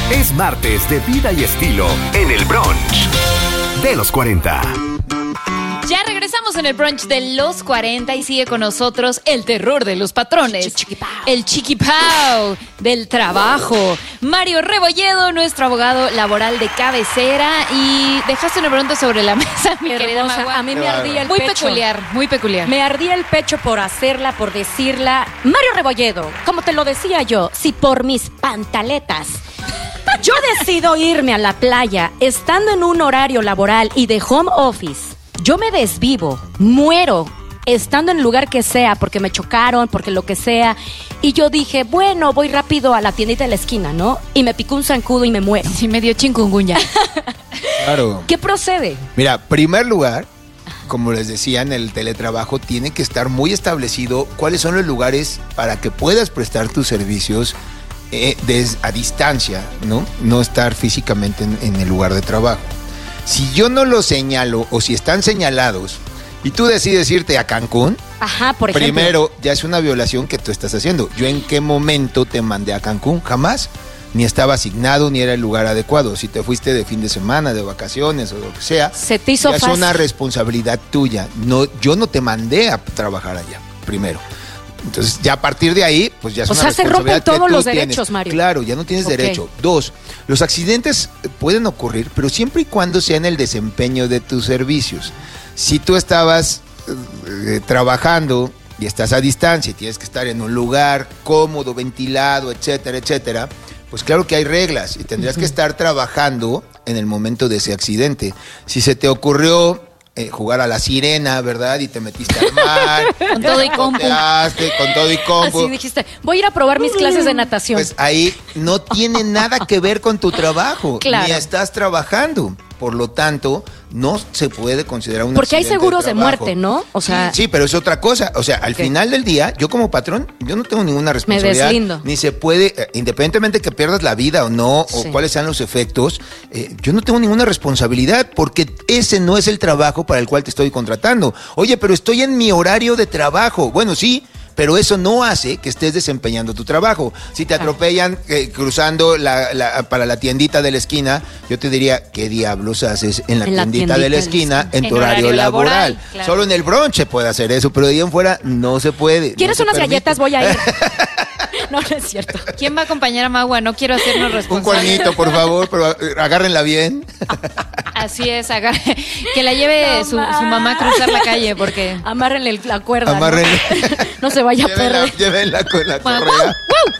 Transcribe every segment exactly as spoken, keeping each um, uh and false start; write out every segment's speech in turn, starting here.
Es martes de vida y estilo en el brunch de los cuarenta. Ya regresamos en el brunch de los cuarenta y sigue con nosotros el terror de los patrones. Chiquipao. El chiquipao del trabajo. Mario Rebolledo, nuestro abogado laboral de cabecera. Y dejaste una pregunta sobre la mesa, mi querida Hermosa. Magua. A mí me ardía el Muy pecho. peculiar, muy peculiar. Me ardía el pecho por hacerla, por decirla. Mario Rebolledo, como te lo decía yo, si por mis pantaletas yo decido irme a la playa estando en un horario laboral y de home office, yo me desvivo, muero, estando en el lugar que sea, porque me chocaron, porque lo que sea. Y yo dije, bueno, voy rápido a la tiendita de la esquina, ¿no? Y me picó un zancudo y me muero. Sí, me dio chikungunya. Claro. ¿Qué procede? Mira, primer lugar, como les decía, en el teletrabajo tiene que estar muy establecido cuáles son los lugares para que puedas prestar tus servicios eh, des, a distancia, ¿no? No estar físicamente en, en el lugar de trabajo. Si yo no lo señalo o si están señalados y tú decides irte a Cancún, Ajá, por ejemplo. primero ya es una violación que tú estás haciendo. ¿Yo en qué momento te mandé a Cancún? Jamás. Ni estaba asignado, ni era el lugar adecuado. Si te fuiste de fin de semana, de vacaciones o lo que sea, Se te hizo ya es fácil. una responsabilidad tuya. No, yo no te mandé a trabajar allá, primero. Entonces, ya a partir de ahí, pues ya es O una sea, se responsabilidad rompen todos que tú los tienes. derechos, Mario. Claro, ya no tienes Ok. derecho. Dos, los accidentes pueden ocurrir, pero siempre y cuando sea en el desempeño de tus servicios. Si tú estabas eh, trabajando y estás a distancia y tienes que estar en un lugar cómodo, ventilado, etcétera, etcétera, pues claro que hay reglas y tendrías uh-huh. que estar trabajando en el momento de ese accidente. Si se te ocurrió eh, jugar a la sirena, ¿verdad? Y te metiste al mar. Con todo y compu. Joteaste, Con todo y compu. Así dijiste, voy a ir a probar mis clases de natación. Pues ahí no tiene nada que ver con tu trabajo. Claro. Ni estás trabajando. Por lo tanto, no se puede considerar un Porque hay accidente seguros de, trabajo. muerte, ¿no? O sea, sí, sí, pero es otra cosa. O sea, al ¿qué? final del día, yo como patrón, yo no tengo ninguna responsabilidad. deslindo. Ni se puede, eh, independientemente que pierdas la vida o no, Sí. o cuáles sean los efectos, eh, yo no tengo ninguna responsabilidad porque ese no es el trabajo para el cual te estoy contratando. Oye, pero estoy en mi horario de trabajo. Bueno, sí, pero eso no hace que estés desempeñando tu trabajo. Si te atropellan eh, cruzando la, la, para la tiendita de la esquina, yo te diría, ¿qué diablos haces en la, En la tiendita, tiendita de la de la esquina esquina. en tu En horario, horario laboral? laboral, claro. Solo en el brunch se puede hacer eso, pero de ahí en fuera no se puede. ¿quieres no se unas permite. galletas? Voy a ir. No, no es cierto. ¿Quién va a acompañar a Magua? No quiero hacernos Un responsables. cuernito, por favor, pero eh, agárrenla bien. Así es, agar- que la lleve No su, su más. mamá a cruzar la calle porque... Amárrenle el- la cuerda. ¿no? Amárrenle. No se vaya a Llévenla, perder. llévenla con la Bueno, correa.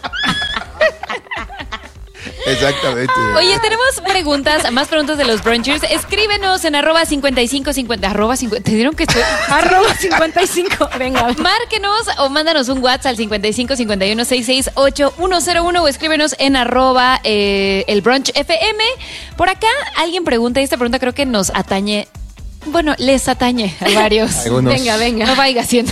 Exactamente. Oye, tenemos preguntas, más preguntas de los brunchers. Escríbenos en arroba cincuenta y cinco cincuenta, arroba cincuenta. ¿Te dieron que estoy? Arroba cincuenta y cinco. Venga. Márquenos o mándanos un WhatsApp al cincuenta y cinco cincuenta y uno sesenta y seis ocho uno cero uno o escríbenos en arroba eh, el brunch F M. Por acá alguien pregunta, y esta pregunta creo que nos atañe. Bueno, les atañe a varios. Algunos. Venga, venga. No vaya siendo.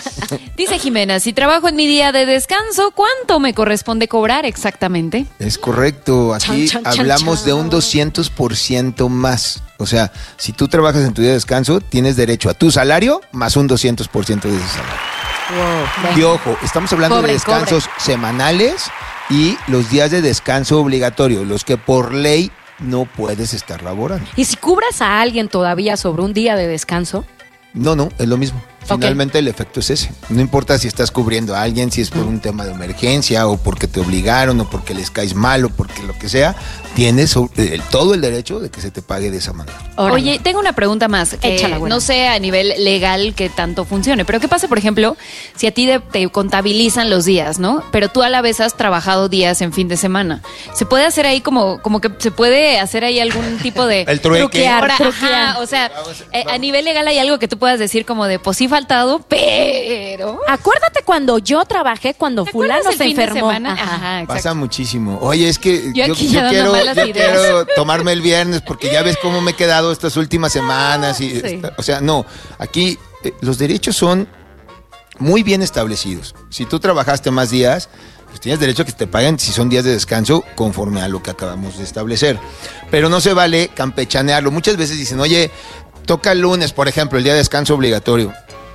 Dice Jimena, si trabajo en mi día de descanso, ¿cuánto me corresponde cobrar exactamente? Es correcto, aquí Chan, chan, chan, hablamos chan. de un doscientos por ciento más. O sea, si tú trabajas en tu día de descanso, tienes derecho a tu salario más un doscientos por ciento de ese salario. Wow. Y ojo, estamos hablando Cobre, de descansos semanales y los días de descanso obligatorio, los que por ley no puedes estar laborando. ¿Y si cubras a alguien todavía sobre un día de descanso? No, no, es lo mismo. Ok. Finalmente el efecto es ese. No importa si estás cubriendo a alguien, si es por un tema de emergencia o porque te obligaron o porque les caes mal o porque lo que sea, tienes eh, todo el derecho de que se te pague de esa manera. Órale. Oye, tengo una pregunta más, que Échala, güera. no sé a nivel legal que tanto funcione, pero ¿qué pasa, por ejemplo, si a ti de- te contabilizan los días, ¿no? Pero tú a la vez has trabajado días en fin de semana. ¿Se puede hacer ahí como, como que se puede hacer ahí algún tipo de... El trueque. Truquear. Ahora, truquear. ajá, o sea, eh, a nivel legal hay algo que tú puedas decir como de, pues sí faltado, pero... Acuérdate cuando yo trabajé, cuando ¿Te fulano acuerdas el se fin de enfermó. semana? Ajá. Ajá, exacto. Pasa muchísimo. Oye, es que Yo yo, aquí yo ya dando quiero, malas yo ideas. quiero tomarme el viernes porque ya ves cómo me he quedado estas últimas semanas. Y, Sí. esta- o sea, no, aquí eh, los derechos son muy bien establecidos. Si tú trabajaste más días, pues tienes derecho a que te paguen si son días de descanso conforme a lo que acabamos de establecer. Pero no se vale campechanearlo. Muchas veces dicen, oye, toca el lunes, por ejemplo, el día de descanso obligatorio.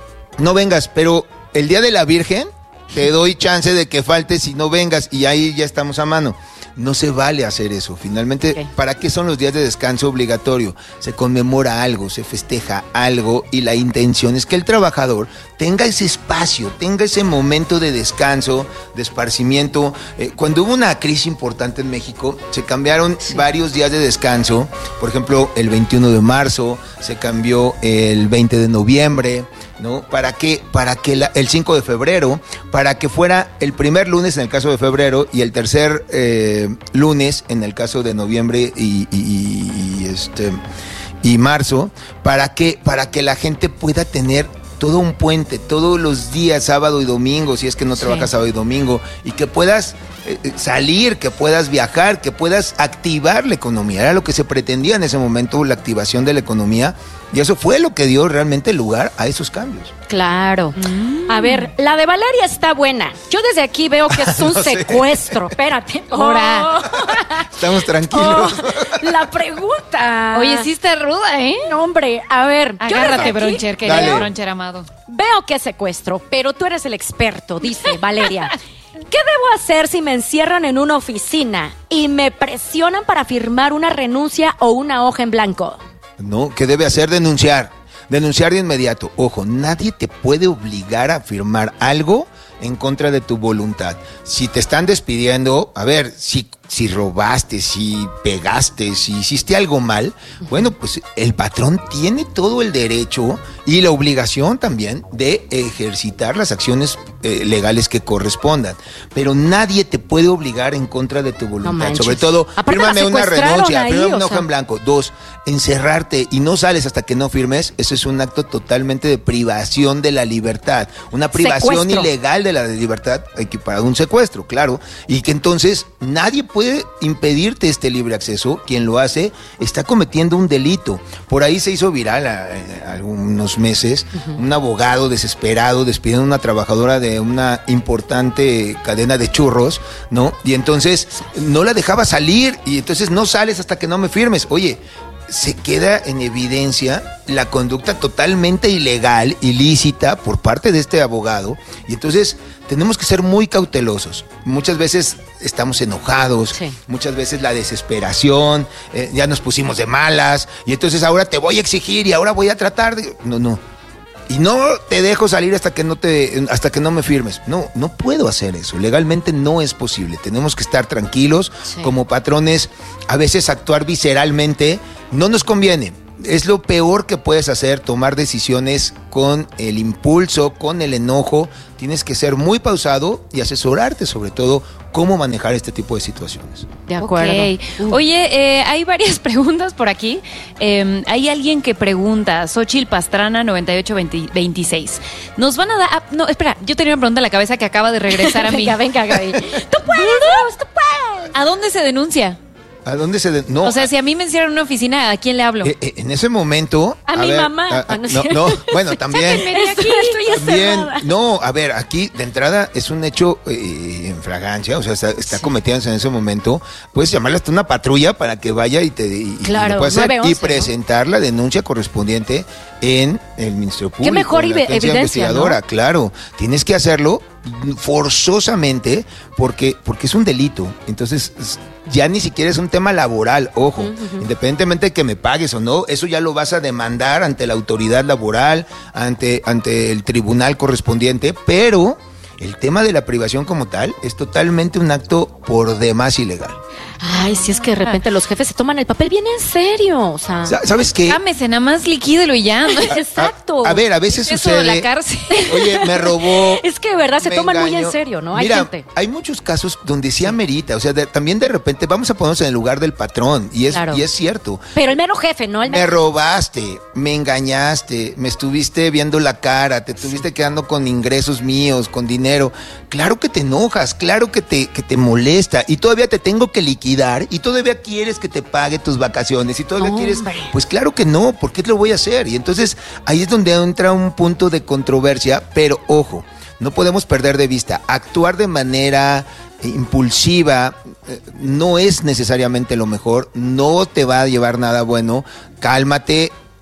No vengas, pero el día de la Virgen te doy chance de que faltes y no vengas y ahí ya estamos a mano. no se vale hacer eso. Finalmente, Okay. ¿para qué son los días de descanso obligatorio? Se conmemora algo, se festeja algo y la intención es que el trabajador tenga ese espacio, tenga ese momento de descanso, de esparcimiento. Eh, cuando hubo una crisis importante en México, se cambiaron sí. varios días de descanso. Por ejemplo, el veintiuno de marzo, se cambió el veinte de noviembre, ¿no? ¿Para qué? Para que la, el cinco de febrero, para que fuera el primer lunes en el caso de febrero y el tercer eh, lunes en el caso de noviembre y, y, y, y este y marzo, para que para que la gente pueda tener todo un puente, todos los días, sábado y domingo, si es que no sí. trabajas sábado y domingo, y que puedas eh, salir, que puedas viajar, que puedas activar la economía. Era lo que se pretendía en ese momento, la activación de la economía, y eso fue lo que dio realmente lugar a esos cambios. Claro. Mm. A ver, la de Valeria está buena. Yo desde aquí veo que es un no secuestro. Sé. Espérate. Ahora. Oh. Estamos tranquilos. Oh, la pregunta. Oye, sí está ruda, ¿eh? No, hombre, a ver. Agárrate, Broncher, querido Broncher amado. Veo que es secuestro, pero tú eres el experto, dice Valeria. ¿Qué debo hacer si me encierran en una oficina y me presionan para firmar una renuncia o una hoja en blanco? No, ¿qué debe hacer? Denunciar. Denunciar de inmediato. Ojo, nadie te puede obligar a firmar algo en contra de tu voluntad. Si te están despidiendo, a ver, si, si robaste, si pegaste, si hiciste algo mal, bueno, pues el patrón tiene todo el derecho y la obligación también de ejercitar las acciones eh, legales que correspondan. Pero nadie te puede obligar en contra de tu voluntad. No Sobre todo, Aparte fírmame una renuncia, ahí, fírmame una o sea. hoja en blanco. Dos, encerrarte y no sales hasta que no firmes, eso es un acto totalmente de privación de la libertad. Una privación Secuestro. ilegal de la libertad equiparado a un secuestro, claro. Y que entonces nadie puede impedirte este libre acceso. Quien lo hace está cometiendo un delito. Por ahí se hizo viral a, a algunos meses uh-huh. un abogado desesperado despidiendo a una trabajadora de una importante cadena de churros, ¿no? Y entonces no la dejaba salir y entonces no sales hasta que no me firmes. Oye, se queda en evidencia la conducta totalmente ilegal, ilícita por parte de este abogado, y entonces tenemos que ser muy cautelosos. Muchas veces estamos enojados, sí. muchas veces la desesperación, eh, ya nos pusimos de malas, y entonces ahora te voy a exigir y ahora voy a tratar de... No, no. Y no te dejo salir hasta que no te, hasta que no me firmes. No, no puedo hacer eso. Legalmente no es posible. Tenemos que estar tranquilos. Sí. Como patrones, a veces actuar visceralmente no nos conviene. Es lo peor que puedes hacer, tomar decisiones con el impulso, con el enojo. Tienes que ser muy pausado y asesorarte sobre todo cómo manejar este tipo de situaciones. De acuerdo. Okay. Uh. Oye, eh, hay varias preguntas por aquí. Eh, hay alguien que pregunta, Xochitl Pastrana noventa y ocho veintiséis. Nos van a dar... Ah, no, espera, yo tenía una pregunta en la cabeza que acaba de regresar a mí. Venga, venga, Gaby. ¡Tú puedes, Rose, tú puedes! ¿A dónde se denuncia? ¿A dónde se de... no? O sea, si a mí me encierran en una oficina, ¿a quién le hablo? Eh, eh, en ese momento... A, a mi ver, mamá. A, a, ah, no, no, bueno, también... estoy, estoy también, no, a ver, aquí de entrada es un hecho eh, en fragancia, o sea, está, está sí. cometiéndose en ese momento. Puedes llamarle hasta una patrulla para que vaya y te y, claro, y, pueda hacer, nueve once, y presentar ¿no? la denuncia correspondiente en el Ministerio Público. Qué mejor la evidencia, investigadora, ¿no? Claro. Tienes que hacerlo forzosamente porque, porque es un delito. Entonces... ya ni siquiera es un tema laboral, ojo, uh-huh, uh-huh. independientemente de que me pagues o no, eso ya lo vas a demandar ante la autoridad laboral, ante, ante el tribunal correspondiente, pero el tema de la privación como tal es totalmente un acto por demás ilegal. Ay, si es que de repente los jefes se toman el papel bien en serio, o sea... ¿Sabes qué? Cámese, nada más liquídelo y ya. Exacto. A, a ver, a veces eso sucede... de la cárcel. Oye, me robó... Es que de verdad se toman engañó. muy en serio, ¿no? Hay Mira, gente. Hay muchos casos donde sí amerita, o sea, de, también de repente vamos a ponernos en el lugar del patrón, y es, claro. y es cierto. Pero el mero jefe, ¿no? El mero... Me robaste, me engañaste, me estuviste viendo la cara, te estuviste quedando con ingresos míos, con dinero. Claro que te enojas, claro que te, que te molesta, y todavía te tengo que liquidar, y todavía quieres que te pague tus vacaciones y todavía Hombre. quieres, pues claro que no, ¿por qué lo voy a hacer? Y entonces ahí es donde entra un punto de controversia, pero ojo, no podemos perder de vista, actuar de manera impulsiva eh, no es necesariamente lo mejor, no te va a llevar nada bueno, cálmate,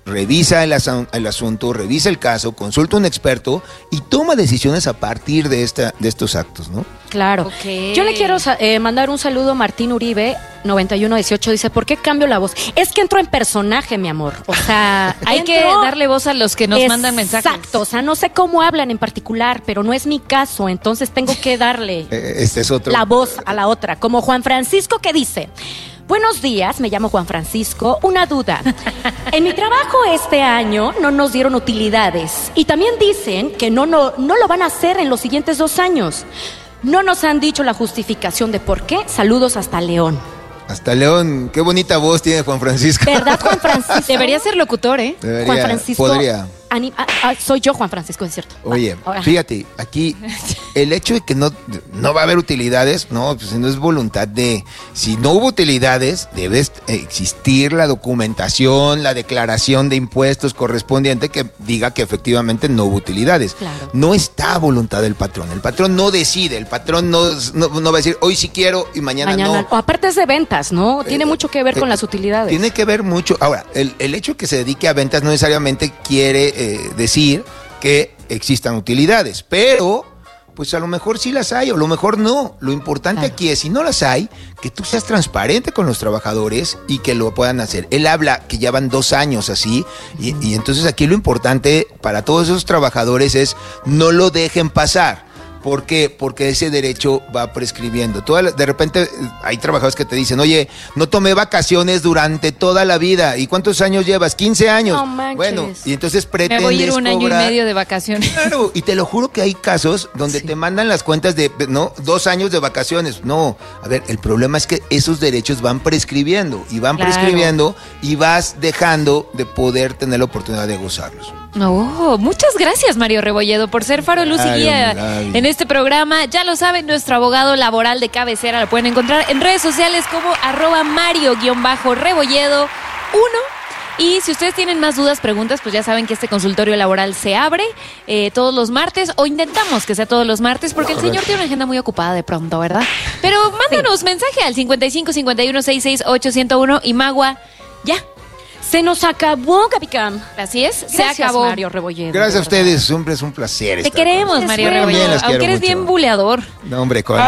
revisa el, asu- el asunto, revisa el caso, consulta a un experto y toma decisiones a partir de, esta, de estos actos, ¿no? Claro. Ok. Yo le quiero eh, mandar un saludo a Martín Uribe, noventa y uno dieciocho, dice, ¿por qué cambio la voz? Es que entro en personaje, mi amor. O sea, Hay que entro- darle voz a los que nos mandan mensajes. Exacto, o sea, no sé cómo hablan en particular, pero no es mi caso, entonces tengo que darle Eh, Este es otro. la voz a la otra, como Juan Francisco que dice, buenos días, me llamo Juan Francisco, una duda. En mi trabajo este año no nos dieron utilidades y también dicen que no, no, no lo van a hacer en los siguientes dos años. No nos han dicho la justificación de por qué. Saludos hasta León. Hasta León, qué bonita voz tiene Juan Francisco. ¿Verdad, Juan Francisco? Debería ser locutor, ¿eh? Debería, Juan Francisco. podría. ani- ah, ah, soy yo, Juan Francisco, es cierto. Oye, Ah, ahora. fíjate, aquí el hecho de que no, no va a haber utilidades, no, pues no es voluntad de... Si no hubo utilidades, debe est- existir la documentación, la declaración de impuestos correspondiente que diga que efectivamente no hubo utilidades. Claro. No está a voluntad del patrón. El patrón no decide, el patrón no, no, no va a decir hoy sí quiero y mañana, Mañana. no. O aparte es de ventas, ¿no? Tiene Eh, mucho que ver eh, con las utilidades. Tiene que ver mucho. Ahora, el, el hecho de que se dedique a ventas no necesariamente quiere eh, decir que existan utilidades, pero pues a lo mejor sí las hay, o a lo mejor no. Lo importante Claro. aquí es, si no las hay, que tú seas transparente con los trabajadores y que lo puedan hacer. Él habla que ya van dos años así, y, y entonces aquí lo importante para todos esos trabajadores es no lo dejen pasar. ¿Por qué? Porque ese derecho va prescribiendo. Toda la- de repente eh, hay trabajadores que te dicen, oye, no tomé vacaciones durante toda la vida. ¿Y cuántos años llevas? quince años. No manches. Bueno, y entonces Me pretendes voy a ir un año y cobrar- medio de vacaciones. Claro, y te lo juro que hay casos donde te mandan las cuentas de, ¿no? Dos años de vacaciones. No, a ver, el problema es que esos derechos van prescribiendo y van Claro. prescribiendo y vas dejando de poder tener la oportunidad de gozarlos. No, muchas gracias, Mario Rebolledo, por ser faro, luz y Ay, guía hombre, ay. en este programa. Ya lo saben, nuestro abogado laboral de cabecera lo pueden encontrar en redes sociales como arroba Mario-Rebolledo uno. Y si ustedes tienen más dudas, preguntas, pues ya saben que este consultorio laboral se abre eh, todos los martes, o intentamos que sea todos los martes, porque el señor tiene una agenda muy ocupada de pronto, ¿verdad? Pero mándanos mensaje al cincuenta y cinco cincuenta y uno sesenta y seis ocho cero uno y Magua, ya. Se nos acabó, Capicam. Así es, se Gracias, acabó. Mario Rebolledo. Gracias a de verdad. ustedes, siempre es un placer. Te estar queremos, con Mario ustedes. Rebolledo, También las aunque quiero eres bien mucho. buleador. No, hombre, con...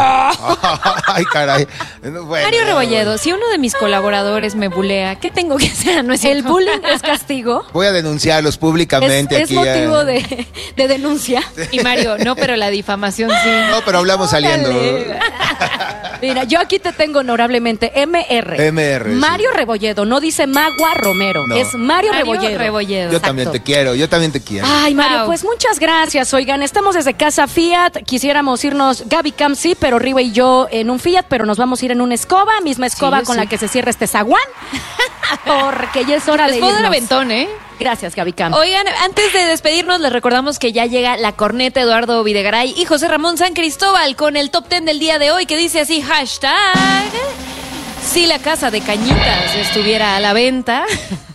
Ay, caray. Bueno, Mario Rebolledo, si uno de mis colaboradores me bulea, ¿qué tengo que hacer? ¿No es El cierto? bullying es castigo. Voy a denunciarlos Es, públicamente es aquí. motivo eh. de, de denuncia. Y Mario, no, pero la difamación sí. No, pero hablamos saliendo. Órale. Mira, yo aquí te tengo honorablemente M R. M R, sí. Mario Rebolledo, no dice Magua Romero, No. es Mario, Mario Rebolledo. Rebolledo. Yo también te quiero, yo también te quiero. Ay, Mario, Wow. pues muchas gracias. Oigan, estamos desde Casa Fiat. Quisiéramos irnos, Gaby Cam sí, pero Riva y yo en un Fiat, pero nos vamos a ir en una escoba, misma escoba Sí, con sí. la que se cierra este zaguán. Porque ya es hora Les de puedo dar irnos. aventón, ¿eh? Gracias, Gaby Cam. Oigan, antes de despedirnos, les recordamos que ya llega la corneta Eduardo Videgaray y José Ramón San Cristóbal con el top ten del día de hoy que dice así, hashtag, si la casa de Cañitas estuviera a la venta.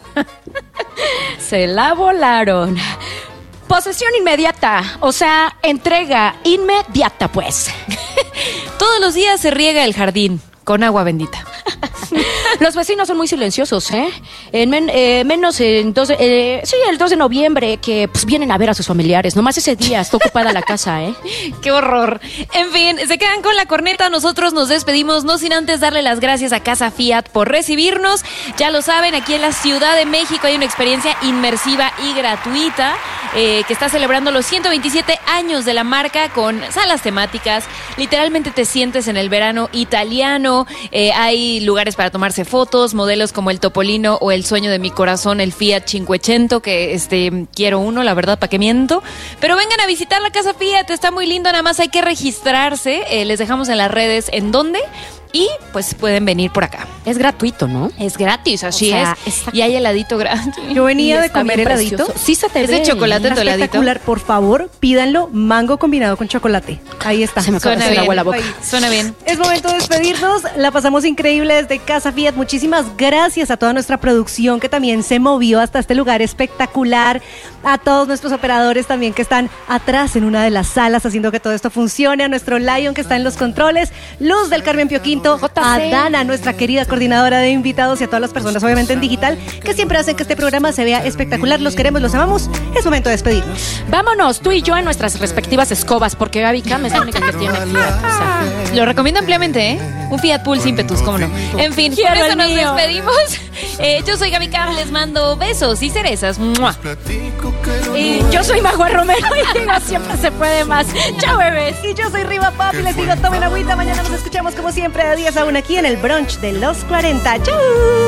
Se la volaron. Posesión inmediata, o sea, entrega inmediata, pues. Todos los días se riega el jardín con agua bendita. Los vecinos son muy silenciosos, ¿eh? En men- eh, menos en dos de- eh, sí, el dos de noviembre, que pues vienen a ver a sus familiares. Nomás ese día está ocupada la casa, ¿eh? ¡Qué horror! En fin, se quedan con la corneta. Nosotros nos despedimos, no sin antes darle las gracias a Casa Fiat por recibirnos. Ya lo saben, aquí en la Ciudad de México hay una experiencia inmersiva y gratuita eh, que está celebrando los ciento veintisiete años de la marca con salas temáticas. Literalmente te sientes en el verano italiano. Eh, hay lugares para tomarse fotos, modelos como el Topolino o el sueño de mi corazón, el Fiat cincuecento, que este quiero uno, la verdad, ¿para qué miento? Pero vengan a visitar la Casa Fiat, está muy lindo, nada más hay que registrarse. Eh, les dejamos en las redes en dónde y pues pueden venir por acá. Es gratuito, ¿no? Es gratis, así O sea, es. exacto. Y hay heladito gratis. Yo venía Y de está comer bien heladito. precioso. Sí se te Es ve. de chocolate Está tu heladito. espectacular. Por favor, pídanlo mango combinado con chocolate. Ahí está. Se me acaba de Suena hacer bien. agua la boca. Ahí. Suena bien. Es momento de despedirnos. La pasamos increíble desde Casa Fiat. Muchísimas gracias a toda nuestra producción que también se movió hasta este lugar espectacular. A todos nuestros operadores también que están atrás en una de las salas haciendo que todo esto funcione. A nuestro Lion que está en los controles. Luz del Carmen Pioquinto. A Dana, nuestra querida coordinadora de invitados. Y a todas las personas obviamente en digital que siempre hacen que este programa se vea espectacular. Los queremos, los amamos. Es momento de despedirnos. Vámonos, tú y yo en nuestras respectivas escobas, porque Gaby Cam es la única que tiene Fiat. O sea, Lo recomiendo ampliamente, ¿eh? Un Fiat Pulse Impetus, cómo no. En fin, Quiero por eso el nos mío. despedimos. Eh, yo soy Gaby Cam, les mando besos y cerezas. ¡Mua! y yo soy Magua Romero y digo, siempre se puede más. Chao, bebés. Y yo soy Riva Pop y les digo, tomen agüita. Mañana nos escuchamos como siempre de diez a una aquí en el brunch de los cuarenta. ¡Chao!